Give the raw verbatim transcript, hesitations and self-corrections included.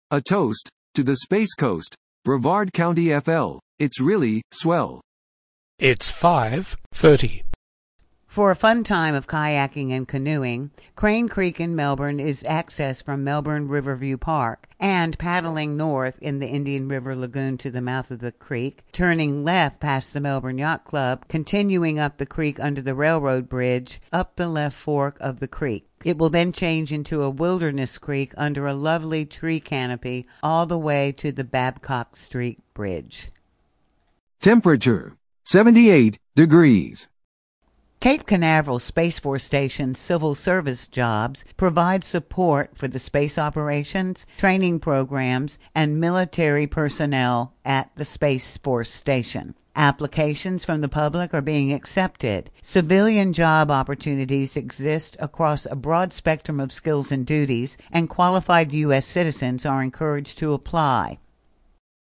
A toast to the Space Coast, Brevard County F L. It's really swell. It's five thirty. For a fun time of kayaking and canoeing, Crane Creek in Melbourne is accessed from Melbourne Riverview Park, and paddling north in the Indian River Lagoon to the mouth of the creek, turning left past the Melbourne Yacht Club, continuing up the creek under the railroad bridge, up the left fork of the creek. It will then change into a wilderness creek under a lovely tree canopy all the way to the Babcock Street Bridge. Temperature, seventy-eight degrees. Cape Canaveral Space Force Station civil service jobs provide support for the space operations, training programs, and military personnel at the Space Force Station. Applications from the public are being accepted. Civilian job opportunities exist across a broad spectrum of skills and duties, and qualified U S citizens are encouraged to apply.